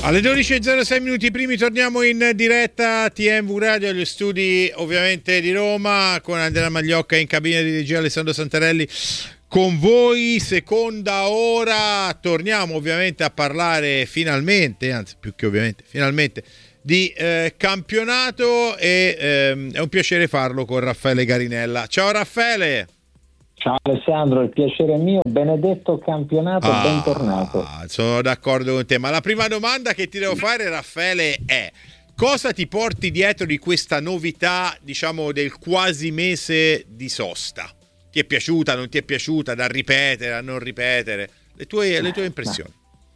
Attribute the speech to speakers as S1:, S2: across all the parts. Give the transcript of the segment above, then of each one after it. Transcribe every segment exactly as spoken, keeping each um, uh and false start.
S1: Alle dodici e zero sei minuti primi torniamo in diretta T M V Radio agli studi ovviamente di Roma con Andrea Magliocca in cabina di regia, Alessandro Santarelli con voi. Seconda ora, torniamo ovviamente a parlare finalmente, anzi più che ovviamente finalmente, di eh, campionato e ehm, è un piacere farlo con Raffaele Garinella. Ciao Raffaele.
S2: Ciao Alessandro, il piacere è mio, benedetto campionato,
S1: ah,
S2: bentornato.
S1: Sono d'accordo con te, ma la prima domanda che ti devo fare, Raffaele, è: cosa ti porti dietro di questa novità, diciamo, del quasi mese di sosta? Ti è piaciuta, non ti è piaciuta, da ripetere, a non ripetere? Le tue, le tue impressioni?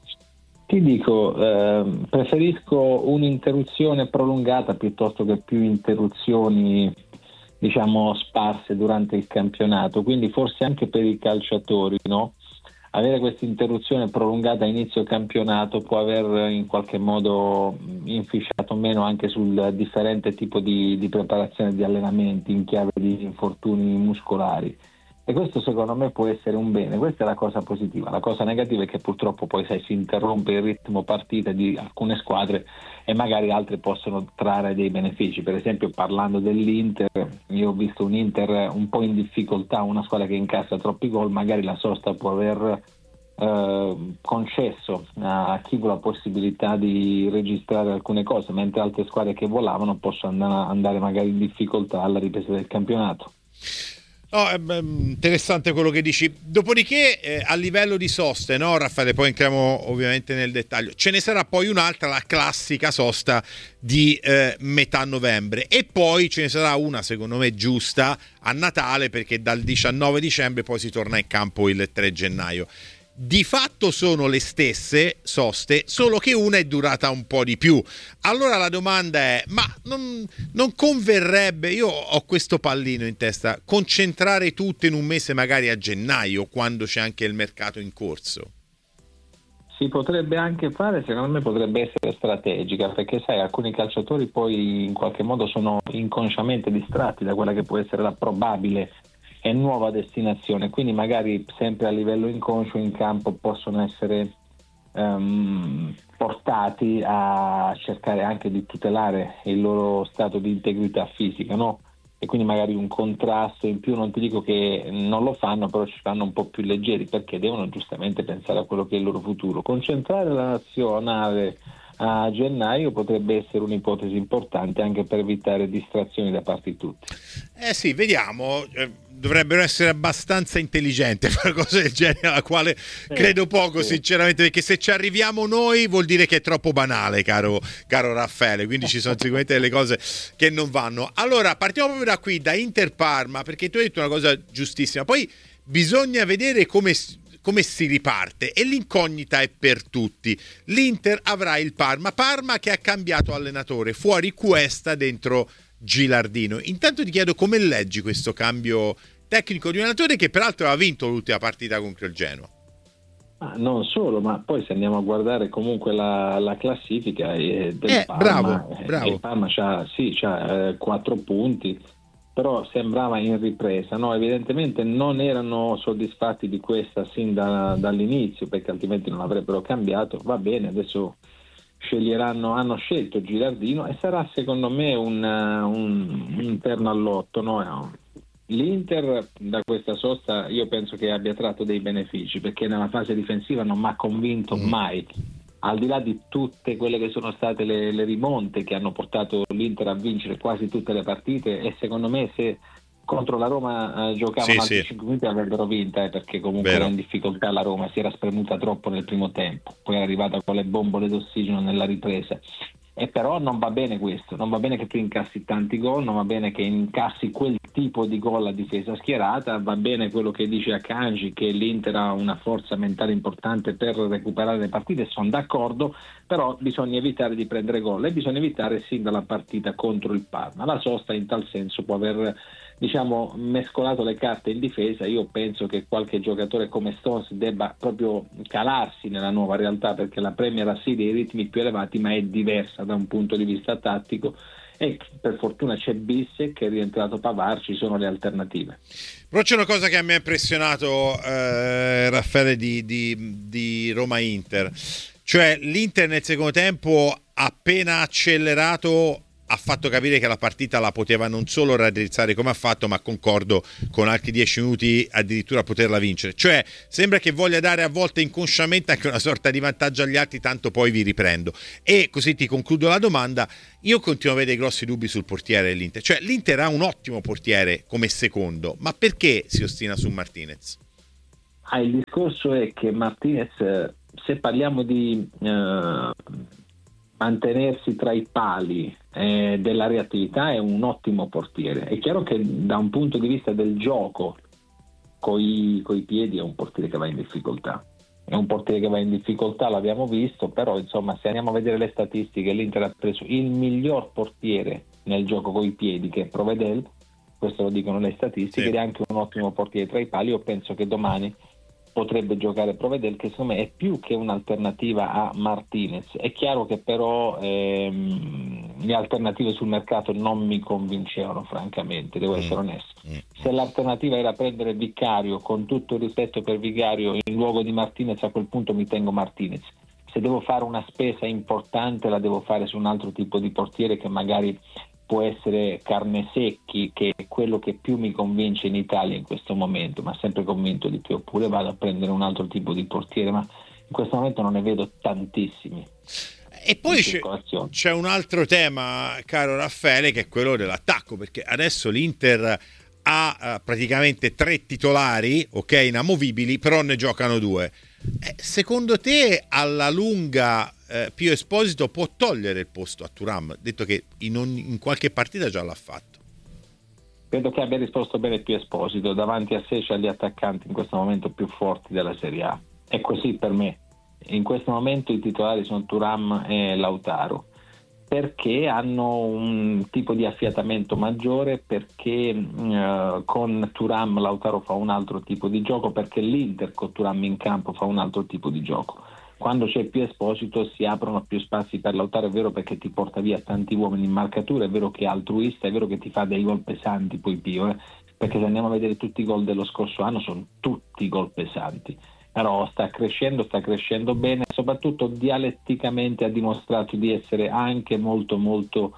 S2: Ti dico, eh, preferisco un'interruzione prolungata piuttosto che più interruzioni, diciamo, sparse durante il campionato, quindi forse anche per i calciatori, no? Avere questa interruzione prolungata a inizio campionato può aver in qualche modo inficiato meno anche sul differente tipo di, di preparazione di allenamenti in chiave di infortuni muscolari, e questo secondo me può essere un bene. Questa è la cosa positiva. La cosa negativa è che purtroppo poi sai, si interrompe il ritmo partita di alcune squadre e magari altre possono trarre dei benefici. Per esempio, parlando dell'Inter, io ho visto un Inter un po' in difficoltà, una squadra che incassa troppi gol, magari la sosta può aver eh, concesso a chi vuole la possibilità di registrare alcune cose, mentre altre squadre che volavano possono andare magari in difficoltà alla ripresa del campionato.
S1: Oh, è interessante quello che dici. Dopodiché eh, a livello di soste, no Raffaele, poi entriamo ovviamente nel dettaglio, ce ne sarà poi un'altra, la classica sosta di eh, metà novembre, e poi ce ne sarà una secondo me giusta a Natale, perché dal diciannove dicembre poi si torna in campo il tre gennaio. Di fatto sono le stesse soste, solo che una è durata un po' di più. Allora la domanda è: ma non, non converrebbe, io ho questo pallino in testa, concentrare tutto in un mese magari a gennaio, quando c'è anche il mercato in corso?
S2: Si potrebbe anche fare, secondo me potrebbe essere strategica, perché sai, alcuni calciatori poi in qualche modo sono inconsciamente distratti da quella che può essere la probabile e nuova destinazione, quindi magari sempre a livello inconscio in campo possono essere um, portati a cercare anche di tutelare il loro stato di integrità fisica, no? E quindi magari un contrasto in più. Non ti dico che non lo fanno, però ci fanno un po' più leggeri, perché devono giustamente pensare a quello che è il loro futuro. Concentrare la nazionale a gennaio potrebbe essere un'ipotesi importante anche per evitare distrazioni da parte di tutti.
S1: Eh sì, vediamo. Eh, dovrebbero essere abbastanza intelligenti a fare cose del genere, alla quale credo poco, sì, sinceramente, perché se ci arriviamo noi vuol dire che è troppo banale, caro, caro Raffaele, quindi ci sono sicuramente delle cose che non vanno. Allora partiamo proprio da qui, da Inter Parma, perché tu hai detto una cosa giustissima. Poi bisogna vedere come come si riparte, e l'incognita è per tutti. L'Inter avrà il Parma, Parma che ha cambiato allenatore, fuori Cuesta, dentro Gilardino. Intanto ti chiedo come leggi questo cambio tecnico di un allenatore che peraltro aveva vinto l'ultima partita contro il Genoa.
S2: Ah, non solo, ma poi se andiamo a guardare comunque la, la classifica eh, del
S1: eh,
S2: Parma,
S1: bravo, bravo.
S2: il Parma c'ha, sì, c'ha eh, quattro punti, però sembrava in ripresa, no? Evidentemente non erano soddisfatti di questa sin da, dall'inizio, perché altrimenti non avrebbero cambiato. Va bene, adesso sceglieranno, hanno scelto Gilardino e sarà secondo me un, un, un terno all'otto, no? L'Inter da questa sosta io penso che abbia tratto dei benefici, perché nella fase difensiva non mi ha convinto mai, al di là di tutte quelle che sono state le, le rimonte che hanno portato l'Inter a vincere quasi tutte le partite, e secondo me se contro la Roma eh, giocavano
S1: sì,
S2: altri
S1: sì.
S2: cinque minuti avrebbero vinta, eh, perché comunque
S1: Vero.
S2: era in difficoltà la Roma, si era spremuta troppo nel primo tempo, poi è arrivata con le bombole d'ossigeno nella ripresa. E però non va bene questo, non va bene che tu incassi tanti gol, non va bene che incassi quel tipo di gol a difesa schierata, va bene quello che dice Akanji, che l'Inter ha una forza mentale importante per recuperare le partite, sono d'accordo, però bisogna evitare di prendere gol e bisogna evitare sin dalla partita contro il Parma. La sosta in tal senso può aver, diciamo, mescolato le carte in difesa. Io penso che qualche giocatore come Stones debba proprio calarsi nella nuova realtà, perché la Premier ha sì dei ritmi più elevati, ma è diversa da un punto di vista tattico, e per fortuna c'è Bissek, che è rientrato Pavard, ci sono le alternative.
S1: Però c'è una cosa che mi ha impressionato, eh, Raffaele, di, di, di Roma-Inter, cioè l'Inter nel secondo tempo appena accelerato ha fatto capire che la partita la poteva non solo raddrizzare come ha fatto, ma concordo, con altri dieci minuti addirittura poterla vincere. Cioè sembra che voglia dare a volte inconsciamente anche una sorta di vantaggio agli altri, tanto poi vi riprendo. E così ti concludo la domanda. Io continuo a vedere grossi dubbi sul portiere dell'Inter. Cioè l'Inter ha un ottimo portiere come secondo, ma perché si ostina su Martinez?
S2: Ah, il discorso è che Martinez, se parliamo di eh, mantenersi tra i pali eh, della reattività, è un ottimo portiere. È chiaro che da un punto di vista del gioco coi, coi piedi è un portiere che va in difficoltà. È un portiere che va in difficoltà, l'abbiamo visto, però insomma se andiamo a vedere le statistiche, l'Inter ha preso il miglior portiere nel gioco coi piedi, che è Provedel, questo lo dicono le statistiche, sì. Ed è anche un ottimo portiere tra i pali. Io penso che domani potrebbe giocare Provedel, che secondo me è più che un'alternativa a Martinez. È chiaro che però ehm, le alternative sul mercato non mi convincevano, francamente, devo essere onesto. Se l'alternativa era prendere Vicario, con tutto il rispetto per Vicario, in luogo di Martinez, a quel punto mi tengo Martinez. Se devo fare una spesa importante la devo fare su un altro tipo di portiere, che magari può essere Carnesecchi, che è quello che più mi convince in Italia in questo momento, ma sempre convinto di più. Oppure vado a prendere un altro tipo di portiere, ma in questo momento non ne vedo tantissimi.
S1: E poi c'è, c'è un altro tema, caro Raffaele, che è quello dell'attacco, perché adesso l'Inter ha uh, praticamente tre titolari, ok, inamovibili, però ne giocano due. Eh, secondo te alla lunga eh, Pio Esposito può togliere il posto a Thuram, detto che in, ogni, in qualche partita già l'ha fatto?
S2: Credo che abbia risposto bene Pio Esposito. Davanti a sé c'ha gli attaccanti in questo momento più forti della Serie A. È così per me. In questo momento i titolari sono Thuram e Lautaro, perché hanno un tipo di affiatamento maggiore, perché eh, con Thuram Lautaro fa un altro tipo di gioco, perché l'Inter con Thuram in campo fa un altro tipo di gioco. Quando c'è più Esposito si aprono più spazi per Lautaro, è vero, perché ti porta via tanti uomini in marcatura, è vero che è altruista, è vero che ti fa dei gol pesanti poi Pio, eh? Perché se andiamo a vedere tutti i gol dello scorso anno sono tutti gol pesanti. Però sta crescendo, sta crescendo bene, soprattutto dialetticamente ha dimostrato di essere anche molto molto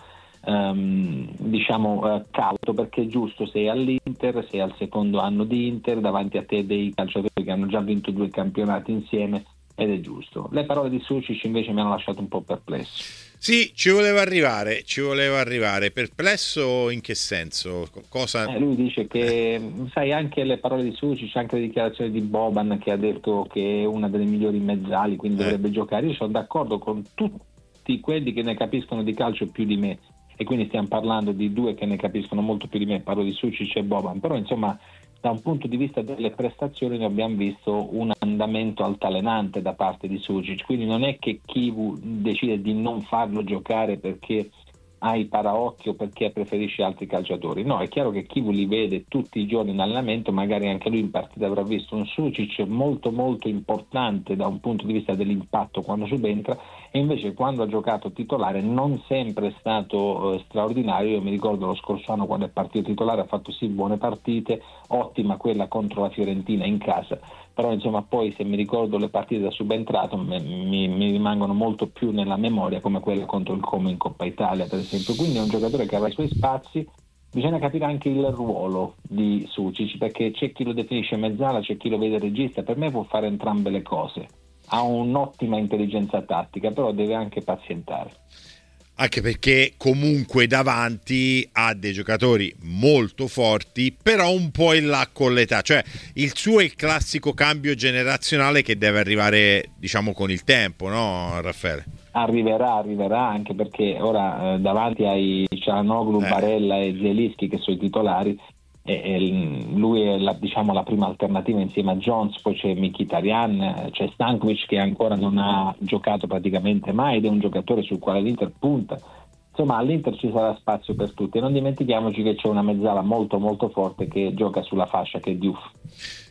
S2: um, diciamo uh, cauto, perché è giusto, sei all'Inter, sei al secondo anno di Inter, davanti a te dei calciatori che hanno già vinto due campionati insieme, ed è giusto. Le parole di Sučić invece mi hanno lasciato un po' perplesso.
S1: Sì, ci voleva arrivare, ci voleva arrivare. Perplesso in che senso? Cosa...
S2: Eh, lui dice che, sai, anche le parole di Sučić, anche le dichiarazioni di Boban, che ha detto che è una delle migliori mezzali, quindi eh. dovrebbe giocare. Io sono d'accordo con tutti quelli che ne capiscono di calcio più di me, e quindi stiamo parlando di due che ne capiscono molto più di me, parlo di Sučić e Boban. Però insomma, da un punto di vista delle prestazioni noi abbiamo visto un andamento altalenante da parte di Sučić, quindi non è che Chivu decide di non farlo giocare perché ha i paraocchi o perché preferisce altri calciatori. No, è chiaro che Chivu li vede tutti i giorni in allenamento, magari anche lui in partita avrà visto un Sučić molto molto importante da un punto di vista dell'impatto quando subentra, e invece quando ha giocato titolare non sempre è stato eh, straordinario. Io mi ricordo lo scorso anno, quando è partito titolare, ha fatto sì buone partite, ottima quella contro la Fiorentina in casa, però insomma poi se mi ricordo le partite da subentrato mi, mi, mi rimangono molto più nella memoria, come quella contro il Como in Coppa Italia per esempio. Quindi è un giocatore che avrà i suoi spazi. Bisogna capire anche il ruolo di Sučić, perché c'è chi lo definisce mezzala, c'è chi lo vede regista. Per me può fare entrambe le cose, ha un'ottima intelligenza tattica, però deve anche pazientare.
S1: Anche perché comunque davanti ha dei giocatori molto forti, però un po' in là con l'età. Cioè il suo è il classico cambio generazionale che deve arrivare, diciamo, con il tempo, no Raffaele?
S2: Arriverà, arriverà, anche perché ora eh, davanti ai Cialanoglu, eh. Barella e Zielinski, che sono i titolari, e, e lui è la, diciamo, la prima alternativa insieme a Jones. Poi c'è Mkhitaryan, c'è Stankovic che ancora non ha giocato praticamente mai ed è un giocatore sul quale l'Inter punta. Insomma, all'Inter ci sarà spazio per tutti, e non dimentichiamoci che c'è una mezzala molto molto forte che gioca sulla fascia, che è Diouf.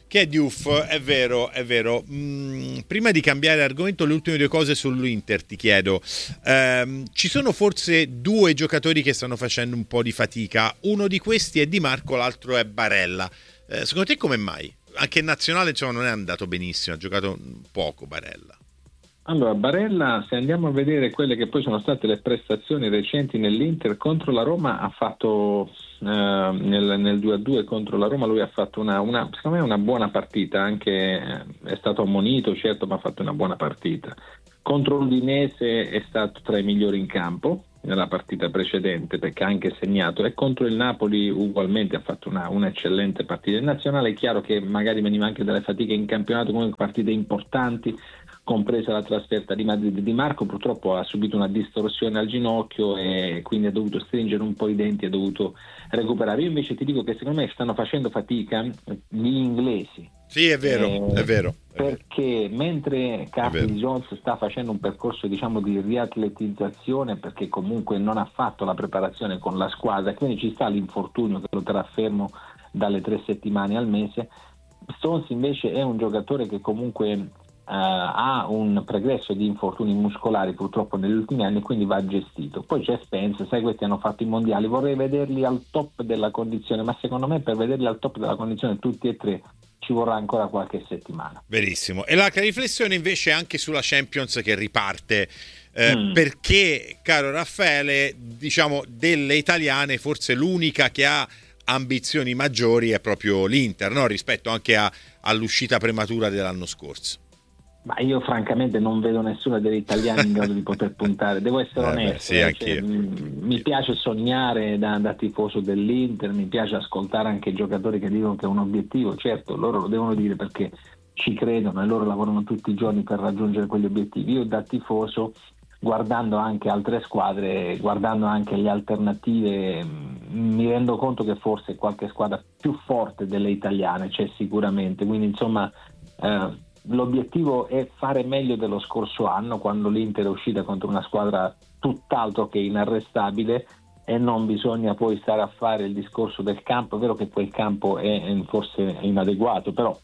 S1: Che è Diouf, è vero, è vero. Mm, prima di cambiare argomento, le ultime due cose sull'Inter ti chiedo. Ehm, ci sono forse due giocatori che stanno facendo un po' di fatica. Uno di questi è Di Marco, l'altro è Barella. Eh, secondo te come mai? Anche in nazionale, insomma, non è andato benissimo, ha giocato poco Barella.
S2: Allora, Barella, se andiamo a vedere quelle che poi sono state le prestazioni recenti nell'Inter contro la Roma, ha fatto eh, nel, nel due a due contro la Roma, lui ha fatto una, una secondo me una buona partita, anche eh, è stato ammonito, certo, ma ha fatto una buona partita. Contro l'Udinese è stato tra i migliori in campo nella partita precedente, perché ha anche segnato, e contro il Napoli ugualmente ha fatto una, un'eccellente partita. In nazionale è chiaro che magari veniva anche dalle fatiche in campionato, comunque partite importanti, compresa la trasferta di Madrid. Di Marco purtroppo ha subito una distorsione al ginocchio e quindi ha dovuto stringere un po' i denti, ha dovuto recuperare. Io invece ti dico che secondo me stanno facendo fatica gli inglesi.
S1: Sì, è vero,
S2: eh,
S1: è vero.
S2: Perché mentre Curtis Jones sta facendo un percorso, diciamo, di riatletizzazione, perché comunque non ha fatto la preparazione con la squadra, quindi ci sta l'infortunio che lo terrà fermo dalle tre settimane al mese. Stones invece è un giocatore che comunque Uh, ha un pregresso di infortuni muscolari purtroppo negli ultimi anni, quindi va gestito. Poi c'è Spence, sai, questi hanno fatto i mondiali, vorrei vederli al top della condizione, ma secondo me per vederli al top della condizione tutti e tre ci vorrà ancora qualche settimana.
S1: Verissimo. E la riflessione invece anche sulla Champions che riparte, eh, mm. perché, caro Raffaele, diciamo delle italiane forse l'unica che ha ambizioni maggiori è proprio l'Inter, no? Rispetto anche a, all'uscita prematura dell'anno scorso.
S2: Ma io francamente non vedo nessuna delle italiane in grado di poter puntare, devo essere eh onesto, beh,
S1: sì,
S2: eh, cioè, m- mi piace sognare da, da tifoso dell'Inter, mi piace ascoltare anche i giocatori che dicono che è un obiettivo, certo loro lo devono dire perché ci credono e loro lavorano tutti i giorni per raggiungere quegli obiettivi. Io da tifoso, guardando anche altre squadre, guardando anche le alternative, mi rendo conto che forse qualche squadra più forte delle italiane c'è sicuramente, quindi insomma eh, l'obiettivo è fare meglio dello scorso anno, quando l'Inter è uscita contro una squadra tutt'altro che inarrestabile, e non bisogna poi stare a fare il discorso del campo. È vero che quel campo è forse inadeguato, però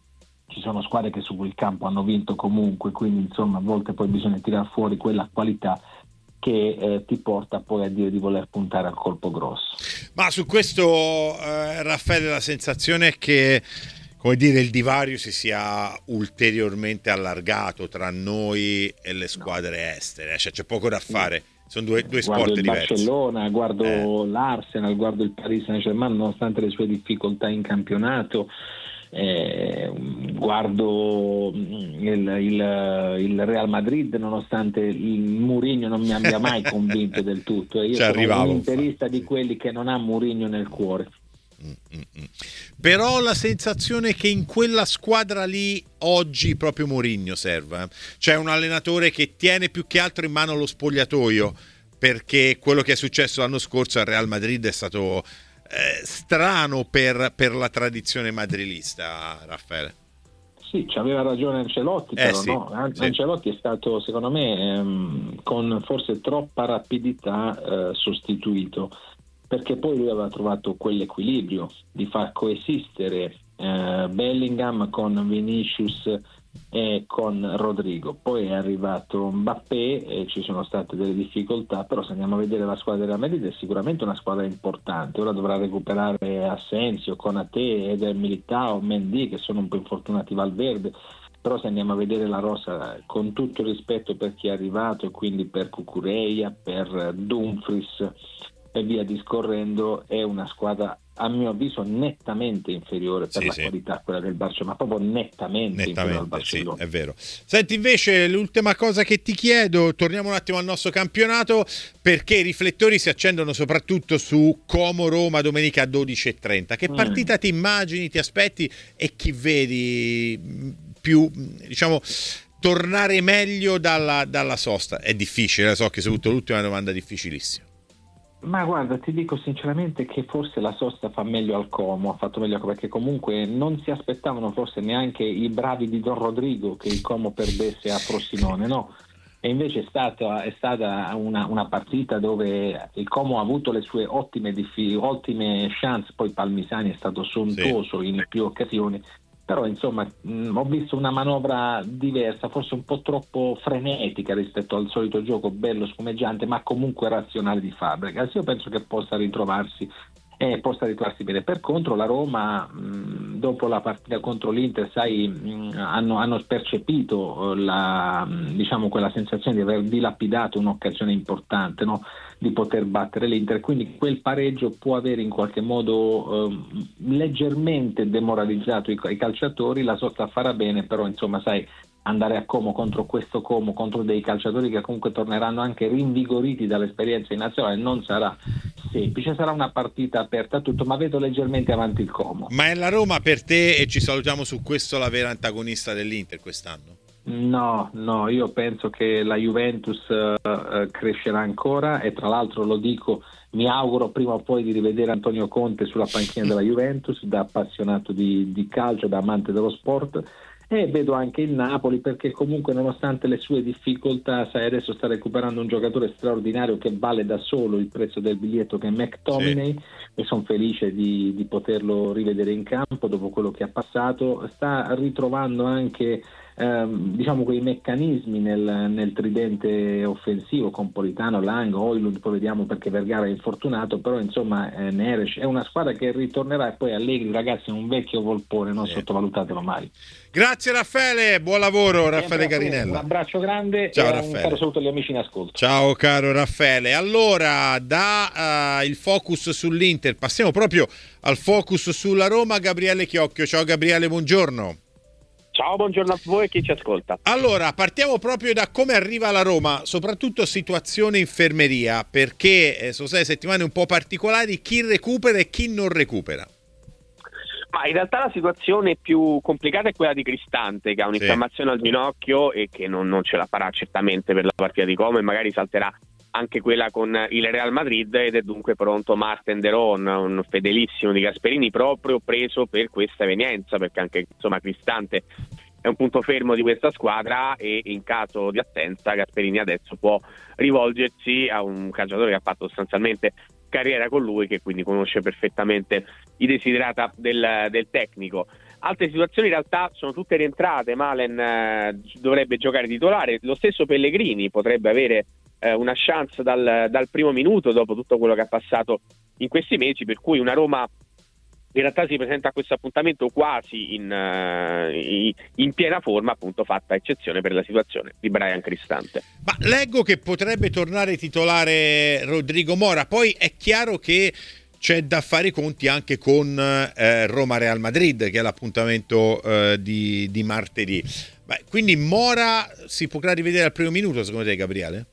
S2: ci sono squadre che su quel campo hanno vinto comunque, quindi insomma a volte poi bisogna tirar fuori quella qualità che eh, ti porta poi a dire di voler puntare al colpo grosso.
S1: Ma su questo eh, Raffaele, la sensazione è che, come dire, il divario si sia ulteriormente allargato tra noi e le squadre no. estere, cioè c'è poco da fare, sono due, due sport
S2: guardo il
S1: diversi.
S2: Barcellona, guardo eh. l'Arsenal, guardo il Paris Saint-Germain nonostante le sue difficoltà in campionato, eh, guardo il, il, il Real Madrid nonostante il Mourinho non mi abbia mai convinto del tutto, e io sono arrivavo, un interista infatti. Di quelli che non ha Mourinho nel cuore.
S1: Mm-mm. Però la sensazione è che in quella squadra lì oggi proprio Mourinho serve, c'è un allenatore che tiene più che altro in mano lo spogliatoio, perché quello che è successo l'anno scorso al Real Madrid è stato eh, strano per, per la tradizione madrilista, Raffaele.
S2: Sì, ci aveva ragione Ancelotti,
S1: eh
S2: però
S1: sì,
S2: no? An-
S1: sì.
S2: Ancelotti è stato secondo me ehm, con forse troppa rapidità eh, sostituito, perché poi lui aveva trovato quell'equilibrio di far coesistere eh, Bellingham con Vinicius e con Rodrigo. Poi è arrivato Mbappé e ci sono state delle difficoltà, però se andiamo a vedere la squadra della Madrid è sicuramente una squadra importante. Ora dovrà recuperare Asensio, Konaté, Eder Militao, Mendy, che sono un po' infortunati, Valverde, però se andiamo a vedere la rosa, con tutto il rispetto per chi è arrivato, e quindi per Cucurella, per Dumfries e via discorrendo, è una squadra a mio avviso nettamente inferiore per
S1: sì,
S2: la
S1: sì.
S2: qualità a quella del Barcellona, ma proprio nettamente, nettamente inferiore al Barcellona.
S1: Sì, è vero. Senti, invece l'ultima cosa che ti chiedo, torniamo un attimo al nostro campionato, perché i riflettori si accendono soprattutto su Como-Roma domenica a dodici e trenta. Che partita mm. ti immagini, ti aspetti e chi vedi più, diciamo, tornare meglio dalla, dalla sosta? È difficile, so che soprattutto l'ultima domanda è difficilissima.
S2: Ma guarda, ti dico sinceramente che forse la sosta fa meglio al Como, ha fatto meglio, perché comunque non si aspettavano forse neanche i bravi di Don Rodrigo che il Como perdesse a Frosinone, no? E invece è stata, è stata una, una partita dove il Como ha avuto le sue ottime, diffi, ottime chance, poi Palmisani è stato sontuoso sì. in più occasioni, però insomma mh, ho visto una manovra diversa, forse un po' troppo frenetica rispetto al solito gioco bello spumeggiante, ma comunque razionale di Fabregas. Io penso che possa ritrovarsi e possa ritrovarsi bene. Per contro la Roma mh, dopo la partita contro l'Inter, sai, mh, hanno, hanno percepito la, mh, diciamo quella sensazione di aver dilapidato un'occasione importante, no? Di poter battere l'Inter, quindi quel pareggio può avere in qualche modo eh, leggermente demoralizzato i, i calciatori. La sosta farà bene, però insomma sai, andare a Como contro questo Como, contro dei calciatori che comunque torneranno anche rinvigoriti dall'esperienza in nazionale, non sarà semplice, sarà una partita aperta a tutto, ma vedo leggermente avanti il Como.
S1: Ma è la Roma per te, e ci salutiamo su questo, la vera antagonista dell'Inter quest'anno?
S2: No, no, io penso che la Juventus uh, uh, crescerà ancora, e tra l'altro lo dico, mi auguro prima o poi di rivedere Antonio Conte sulla panchina della Juventus, da appassionato di, di calcio, da amante dello sport. E vedo anche il Napoli, perché comunque nonostante le sue difficoltà, sai, adesso sta recuperando un giocatore straordinario che vale da solo il prezzo del biglietto, che è McTominay, sì. E sono felice di, di poterlo rivedere in campo dopo quello che ha passato. Sta ritrovando anche ehm, diciamo quei meccanismi nel, nel tridente offensivo con Politano, Lang, Højlund, poi vediamo perché Vergara è infortunato, però insomma eh, Neres è una squadra che ritornerà. E poi Allegri, ragazzi, è un vecchio volpone, non sì. sottovalutatelo mai.
S1: Grazie Raffaele, buon lavoro Raffaele Carinella.
S2: Un abbraccio grande.
S1: Ciao,
S2: e
S1: Raffaele.
S2: Un caro saluto agli amici in ascolto.
S1: Ciao caro Raffaele. Allora, da uh, il focus sull'Inter passiamo proprio al focus sulla Roma. Gabriele Chiocchio. Ciao Gabriele, buongiorno.
S3: Ciao, buongiorno a voi e chi ci ascolta.
S1: Allora, partiamo proprio da come arriva la Roma, soprattutto situazione infermeria, perché eh, sono state settimane un po' particolari, chi recupera e chi non recupera.
S3: Ma in realtà la situazione più complicata è quella di Cristante, che ha un'infiammazione sì. al ginocchio e che non, non ce la farà certamente per la partita di Como, e magari salterà anche quella con il Real Madrid, ed è dunque pronto Marten de Roon, un fedelissimo di Gasperini, proprio preso per questa evenienza, perché anche insomma Cristante è un punto fermo di questa squadra, e in caso di assenza Gasperini adesso può rivolgersi a un calciatore che ha fatto sostanzialmente carriera con lui, che quindi conosce perfettamente i desiderata del, del tecnico. Altre situazioni in realtà sono tutte rientrate. Malen eh, dovrebbe giocare titolare, lo stesso Pellegrini potrebbe avere eh, una chance dal, dal primo minuto dopo tutto quello che ha passato in questi mesi, per cui una Roma in realtà si presenta a questo appuntamento quasi in, uh, in piena forma, appunto fatta eccezione per la situazione di Brian Cristante.
S1: Ma leggo che potrebbe tornare titolare Rodrigo Mora, poi è chiaro che c'è da fare i conti anche con eh, Roma-Real Madrid, che è l'appuntamento eh, di, di martedì. Beh, quindi Mora si potrà rivedere al primo minuto, secondo te, Gabriele?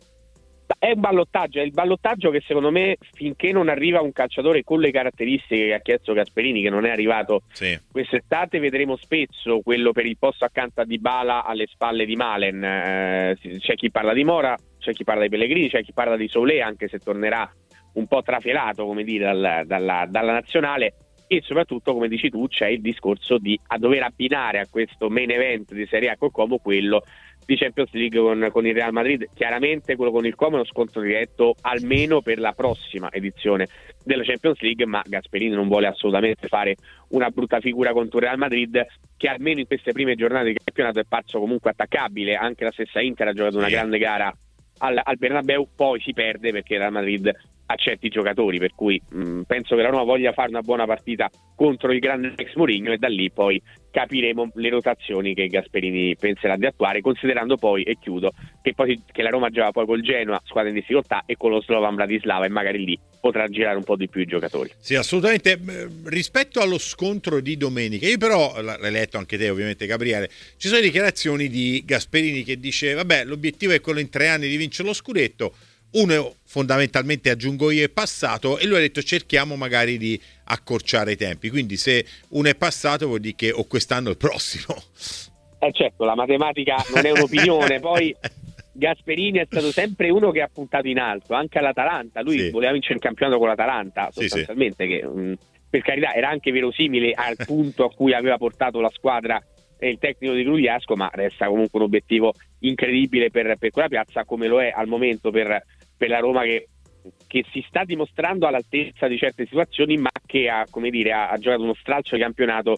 S3: È un ballottaggio, è il ballottaggio che secondo me, finché non arriva un calciatore con le caratteristiche che ha chiesto Gasperini, che non è arrivato sì. quest'estate, vedremo spesso quello per il posto accanto a Dybala alle spalle di Malen. Eh, c'è chi parla di Mora, c'è chi parla di Pellegrini, c'è chi parla di Soulé, anche se tornerà un po' trafilato, come dire, dal, dalla, dalla nazionale. E soprattutto, come dici tu, c'è il discorso di a dover abbinare a questo main event di Serie A col Como quello di Champions League con, con il Real Madrid. Chiaramente quello con il Como è uno scontro diretto almeno per la prossima edizione della Champions League, ma Gasperini non vuole assolutamente fare una brutta figura contro il Real Madrid, che almeno in queste prime giornate di campionato è parso comunque attaccabile. Anche la stessa Inter ha giocato una grande gara al, al Bernabeu, poi si perde perché il Real Madrid ha certi giocatori, per cui mh, penso che la Roma voglia fare una buona partita contro il grande ex Mourinho, e da lì poi capiremo le rotazioni che Gasperini penserà di attuare, considerando poi, e chiudo, che poi che la Roma gioca poi col Genoa, squadra in difficoltà, e con lo Slovan Bratislava, e magari lì potrà girare un po' di più i giocatori.
S1: Sì, assolutamente. Rispetto allo scontro di domenica, io però, l'hai letto anche te ovviamente Gabriele, ci sono dichiarazioni di Gasperini che dice vabbè, l'obiettivo è quello in tre anni di vincere lo scudetto. Uno fondamentalmente, aggiungo io, è passato, e lui ha detto cerchiamo magari di accorciare i tempi, quindi se uno è passato vuol dire che o quest'anno o il prossimo.
S3: Eh certo, la matematica non è un'opinione. Poi Gasperini è stato sempre uno che ha puntato in alto, anche all'Atalanta, lui sì. voleva vincere il campionato con l'Atalanta sostanzialmente, sì, sì. che mh, per carità era anche verosimile al punto a cui aveva portato la squadra e il tecnico di Grugliasco, ma resta comunque un obiettivo incredibile per, per quella piazza, come lo è al momento per per la Roma, che, che si sta dimostrando all'altezza di certe situazioni, ma che ha, come dire, ha, ha giocato uno stralcio di campionato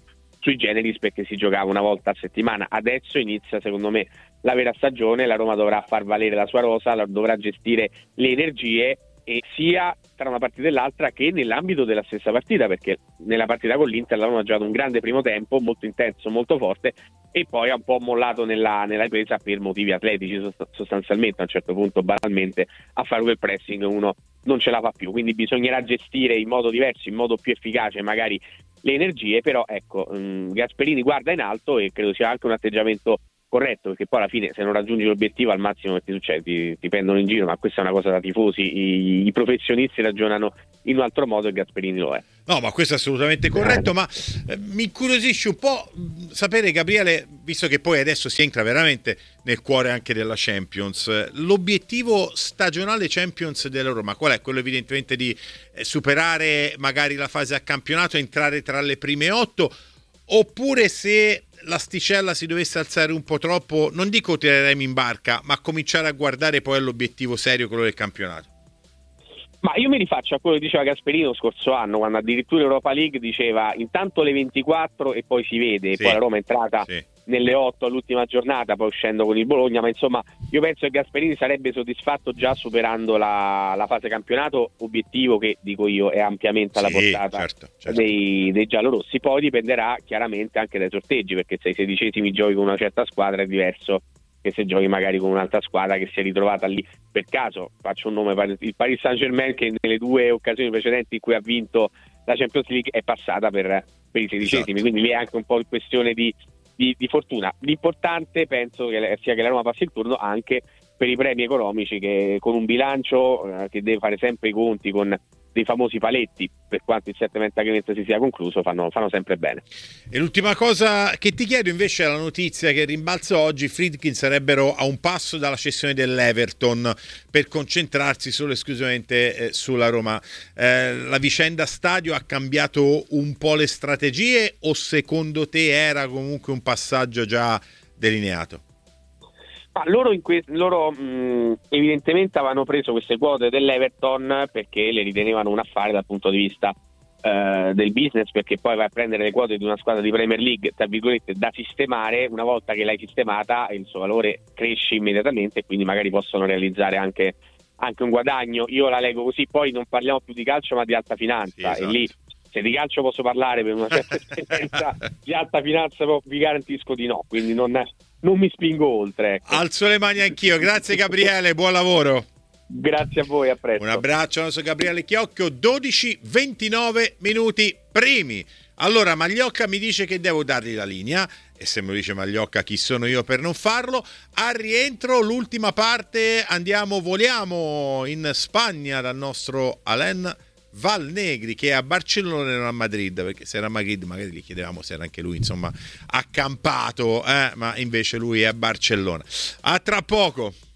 S3: sui generis, perché si giocava una volta a settimana. Adesso inizia secondo me la vera stagione, la Roma dovrà far valere la sua rosa, dovrà gestire le energie, e sia tra una partita e l'altra che nell'ambito della stessa partita, perché nella partita con l'Inter la Roma ha giocato un grande primo tempo, molto intenso, molto forte, e poi ha un po' mollato nella, nella ripresa per motivi atletici sostanzialmente. A un certo punto banalmente a fare quel pressing uno non ce la fa più, quindi bisognerà gestire in modo diverso, in modo più efficace magari le energie. Però ecco, mh, Gasperini guarda in alto e credo sia anche un atteggiamento corretto, perché poi alla fine se non raggiungi l'obiettivo al massimo che ti succede, ti, ti prendono in giro, ma questa è una cosa da tifosi, i, i professionisti ragionano in un altro modo e Gasperini lo è.
S1: No, ma questo è assolutamente corretto, ma eh, mi incuriosisce un po' sapere, Gabriele, visto che poi adesso si entra veramente nel cuore anche della Champions, l'obiettivo stagionale Champions della Roma qual è? Quello evidentemente di eh, superare magari la fase a campionato, entrare tra le prime otto, oppure se l'asticella si dovesse alzare un po' troppo, non dico tireremo in barca, ma cominciare a guardare poi all'obiettivo serio, quello del campionato?
S3: Ma io mi rifaccio a quello che diceva Gasperini lo scorso anno, quando addirittura Europa League diceva intanto le ventiquattro e poi si vede, sì. Poi la Roma è entrata sì. nelle otto all'ultima giornata, poi uscendo con il Bologna, ma insomma io penso che Gasperini sarebbe soddisfatto già superando la, la fase campionato, obiettivo che, dico io, è ampiamente alla sì, portata certo, certo. Dei, dei giallorossi. Poi dipenderà chiaramente anche dai sorteggi, perché se ai sedicesimi giochi con una certa squadra è diverso che se giochi magari con un'altra squadra che si è ritrovata lì per caso. Faccio un nome, il Paris Saint-Germain, che nelle due occasioni precedenti in cui ha vinto la Champions League è passata per, per i sedicesimi, esatto. Quindi lì è anche un po' questione di, di, di fortuna. L'importante penso che sia che la Roma passi il turno anche per i premi economici, che con un bilancio eh, che deve fare sempre i conti con dei famosi paletti, per quanto il settlement agreement si sia concluso, fanno, fanno sempre bene.
S1: E l'ultima cosa che ti chiedo invece è la notizia che rimbalza oggi: Friedkin sarebbero a un passo dalla cessione dell'Everton per concentrarsi solo e esclusivamente eh, sulla Roma. Eh, la vicenda stadio ha cambiato un po' le strategie, o secondo te era comunque un passaggio già delineato?
S3: Ma loro, in que- loro mh, evidentemente avevano preso queste quote dell'Everton perché le ritenevano un affare dal punto di vista eh, del business, perché poi vai a prendere le quote di una squadra di Premier League, tra virgolette, da sistemare. Una volta che l'hai sistemata il suo valore cresce immediatamente e quindi magari possono realizzare anche, anche un guadagno. Io la leggo così. Poi non parliamo più di calcio ma di alta finanza, sì, esatto. E lì se di calcio posso parlare per una certa esperienza, di alta finanza vi garantisco di no, quindi non, non mi spingo oltre, ecco.
S1: Alzo le mani anch'io. Grazie Gabriele, buon lavoro.
S3: Grazie a voi, a presto.
S1: Un abbraccio al nostro Gabriele Chiocchio. Dodici ventinove minuti primi. Allora Magliocca mi dice che devo dargli la linea, e se me lo dice Magliocca chi sono io per non farlo? Al rientro l'ultima parte, andiamo, voliamo in Spagna dal nostro Alain Valnegri, che è a Barcellona e non a Madrid, perché se era a Madrid magari gli chiedevamo se era anche lui insomma accampato, eh? Ma invece lui è a Barcellona. A tra poco.